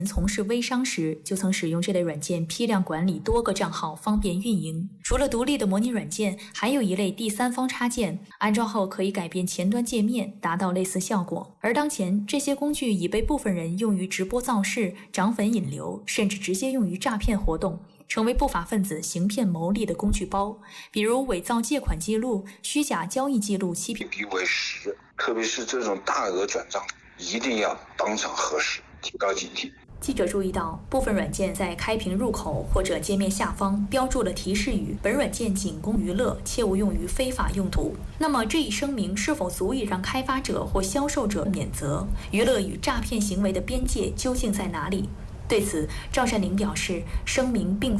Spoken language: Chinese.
从事微商时，就曾使用这类软件批量管理多个账号，方便运营。除了独立的模拟软件，还有一类第三方插件，安装后可以改变前端界面，达到类似效果。而当前，这些工具已被部分人用于直播造势、涨粉引流，甚至直接用于诈骗活动，成为不法分子行骗牟利的工具包。比如伪造借款记录、虚假交易记录、欺骗比为实，特别是这种大额转账，一定要当场核实，提高警惕。 记者注意到，部分软件在开屏入口或者界面下方标注了提示语：本软件仅供娱乐，切勿用于非法用途。那么这一声明是否足以让开发者或销售者免责？娱乐与诈骗行为的边界究竟在哪里？对此，赵善林表示，声明并